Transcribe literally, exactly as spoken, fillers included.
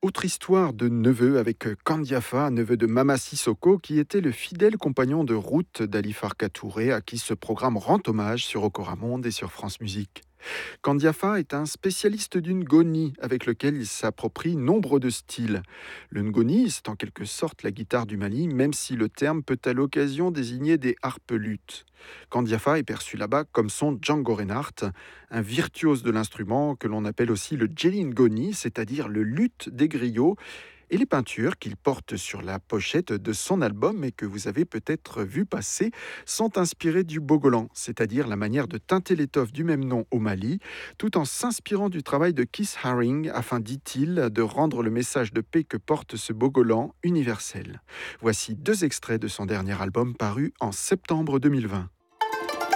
Autre histoire de neveu avec euh, Kandiafa, neveu de Mama Sissoko, qui était le fidèle compagnon de route d'Ali Farka Touré, à qui ce programme rend hommage sur Okora Monde et sur France Musique. Kandiafa est un spécialiste du ngoni, avec lequel il s'approprie nombre de styles. Le ngoni, c'est en quelque sorte la guitare du Mali, même si le terme peut à l'occasion désigner des harpes luttes. Kandiafa est perçu là-bas comme son Django Reinhardt, un virtuose de l'instrument que l'on appelle aussi le Jelly Ngoni, c'est-à-dire le luth des griots, et les peintures qu'il porte sur la pochette de son album et que vous avez peut-être vu passer sont inspirées du bogolan, c'est-à-dire la manière de teinter l'étoffe du même nom au Mali, tout en s'inspirant du travail de Keith Haring afin, dit-il, de rendre le message de paix que porte ce bogolan universel. Voici deux extraits de son dernier album paru en septembre deux mille vingt.